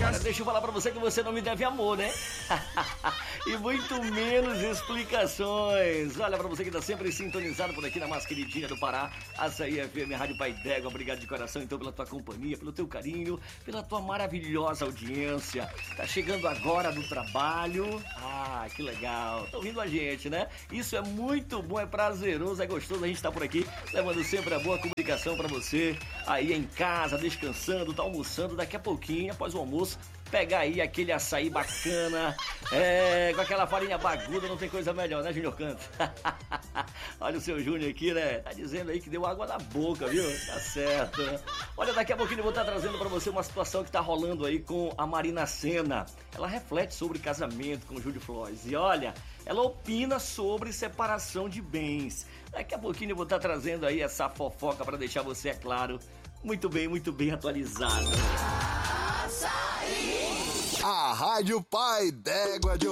Agora deixa eu falar pra você que você não me deve amor, né? E muito menos explicações. Olha, pra você que tá sempre sintonizado por aqui na mais queridinha do Pará, Açaí FM, Rádio Pai d'Égua. Obrigado de coração, então, pela tua companhia, pelo teu carinho, pela tua maravilhosa audiência. Tá chegando agora do trabalho. Ah, que legal. Tá ouvindo a gente, né? Isso é muito bom, é prazeroso, é gostoso a gente estar por aqui, levando sempre a boa comunicação pra você, aí em casa, descansando, tá almoçando, daqui a pouquinho, após o almoço, pegar aí aquele açaí bacana, com aquela farinha baguda, não tem coisa melhor, né, Júnior Canto? Olha o seu Júnior aqui, né? Tá dizendo aí que deu água na boca, viu? Tá certo. Olha, daqui a pouquinho eu vou estar trazendo pra você uma situação que tá rolando aí com a Marina Sena. Ela reflete sobre casamento com o Júlio Flores. E olha, ela opina sobre separação de bens. Daqui a pouquinho eu vou estar trazendo aí essa fofoca pra deixar você, é claro, muito bem atualizado. A Rádio Pai d'Égua de